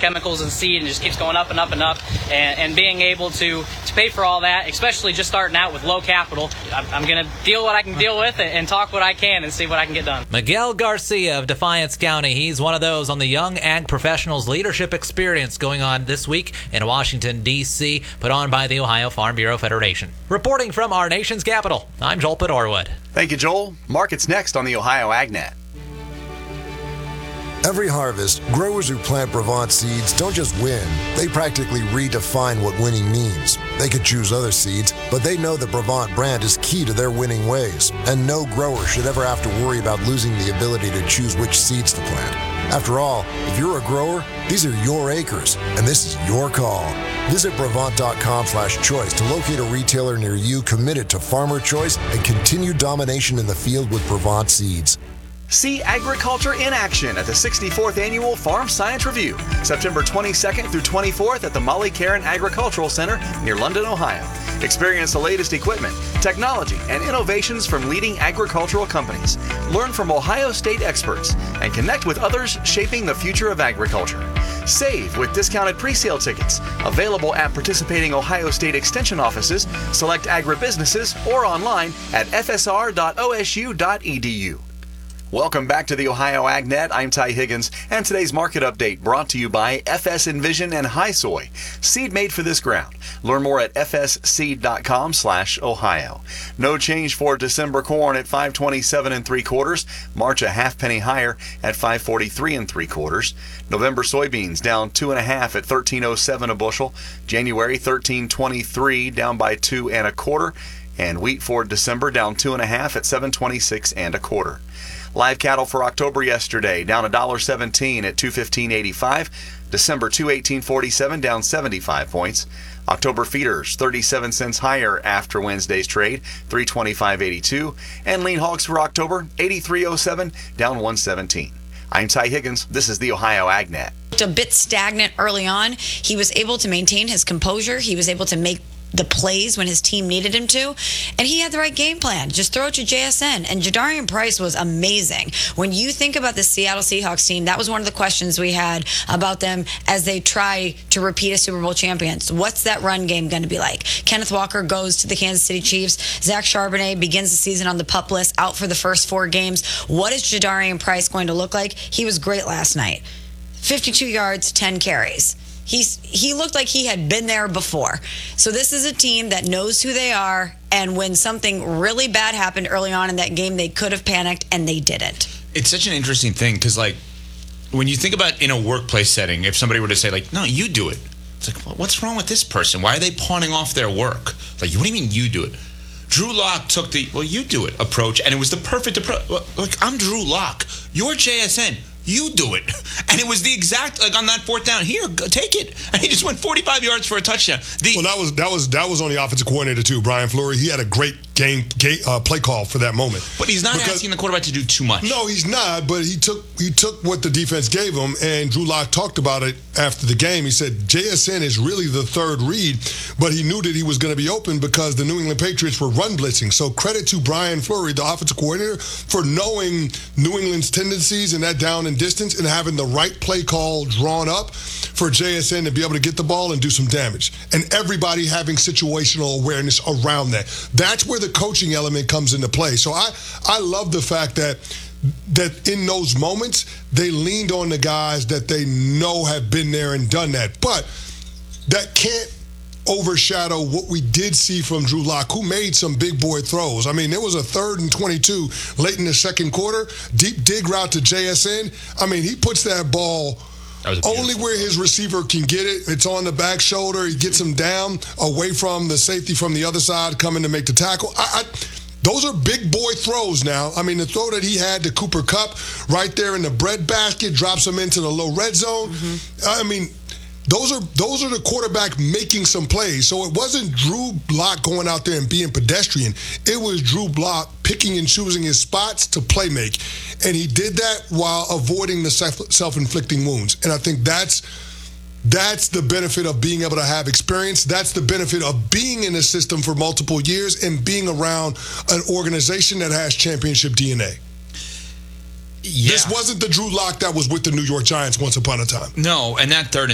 chemicals and seed, and just keeps going up and up and up. And being able to pay for all that, especially just starting out with low capital, I'm going to deal what I can deal with and talk what I can and see what I can get done. Miguel Garcia of Defiance County. He's one of those on the Young Ag Professionals Leadership Experience going on this week in Washington, D.C., put on by the Ohio Farm Bureau Federation. Reporting from our nation's capital, I'm Joel Pedorwood. Thank you, Joel. Markets next on the Ohio AgNet. Every harvest, growers who plant Brevant seeds don't just win, they practically redefine what winning means. They could choose other seeds, but they know the Brevant brand is key to their winning ways, and no grower should ever have to worry about losing the ability to choose which seeds to plant. After all, if you're a grower, these are your acres, and this is your call. Visit Brevant.com/choice to locate a retailer near you committed to farmer choice and continued domination in the field with Brevant seeds. See agriculture in action at the 64th Annual Farm Science Review, September 22nd through 24th at the Molly Caron Agricultural Center near London, Ohio. Experience the latest equipment, technology, and innovations from leading agricultural companies. Learn from Ohio State experts and connect with others shaping the future of agriculture. Save with discounted pre-sale tickets available at participating Ohio State Extension offices, select agribusinesses, or online at fsr.osu.edu. Welcome back to the Ohio AgNet. I'm Ty Higgins, and today's market update brought to you by FS Envision and HiSoy, seed made for this ground. Learn more at fsseed.com/Ohio. No change for December corn at 5.27 3/4. March a half penny higher at 5.43 3/4. November soybeans down 2.5 at 13.07 a bushel. January 13.23 down by 2 1/4. And wheat for December down 2.5 at 7.26 1/4. Live cattle for October yesterday down $1.17 at 215.85. December 218.47 down 75 points. October feeders 37 cents higher after Wednesday's trade, 325.82. And lean hogs for October 83.07 down 117. I'm Ty Higgins. This is the Ohio AgNet. A bit stagnant early on. He was able to maintain his composure. He was able to make the plays when his team needed him to, and he had the right game plan. Just throw it to JSN, and Jadarian Price was amazing. When you think about the Seattle Seahawks team, that was one of the questions we had about them as they try to repeat as Super Bowl champions. What's that run game going to be like? Kenneth Walker goes to the Kansas City Chiefs. Zach Charbonnet begins the season on the PUP list, out for the first 4 games. What is Jadarian Price going to look like? He was great last night. 52 yards, 10 carries. He looked like he had been there before. So this is a team that knows who they are, and when something really bad happened early on in that game, they could have panicked, and they didn't. It's such an interesting thing, because, like, when you think about in a workplace setting, if somebody were to say, like, no, you do it. It's like, well, what's wrong with this person? Why are they pawning off their work? Like, what do you mean you do it? Drew Lock took the, well, you do it approach, and it was the perfect approach. Like, I'm Drew Lock. You're JSN. You do it. And it was the exact, like, on that 4th down, here, go, take it. And he just went 45 yards for a touchdown. Well, that was on the offensive coordinator too, Brian Fleury. He had a great play call for that moment. But he's not asking the quarterback to do too much. No, he's not, but he took what the defense gave him, and Drew Lock talked about it after the game. He said JSN is really the third read, but he knew that he was going to be open because the New England Patriots were run blitzing. So credit to Brian Fleury, the offensive coordinator, for knowing New England's tendencies in that down and distance and having the right play call drawn up for JSN to be able to get the ball and do some damage. And everybody having situational awareness around that. That's where the coaching element comes into play. So I love the fact that in those moments, they leaned on the guys that they know have been there and done that. But that can't overshadow what we did see from Drew Lock, who made some big boy throws. I mean, there was a 3rd and 22 late in the second quarter, deep dig route to JSN. I mean, he puts that ball only where his receiver can get it. It's on the back shoulder. He gets him down away from the safety from the other side coming to make the tackle. Those are big boy throws now. I mean, the throw that he had to Cooper Kupp right there in the bread basket, drops him into the low red zone. Mm-hmm. I mean, those are the quarterback making some plays. So it wasn't Drew Lock going out there and being pedestrian. It was Drew Lock picking and choosing his spots to play make. And he did that while avoiding the self-inflicting wounds. And I think that's the benefit of being able to have experience. That's the benefit of being in a system for multiple years and being around an organization that has championship DNA. Yeah. This wasn't the Drew Lock that was with the New York Giants once upon a time. No, and that 3rd